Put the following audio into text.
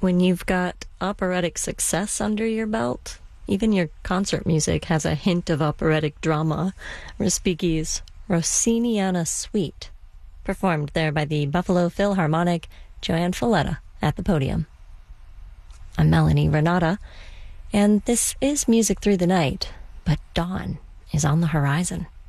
When you've got operatic success under your belt, even your concert music has a hint of operatic drama. Respighi's Rossiniana Suite, performed there by the Buffalo Philharmonic, Joanne Falletta at the podium. I'm Melanie Renata, and this is Music Through the Night, but dawn is on the horizon.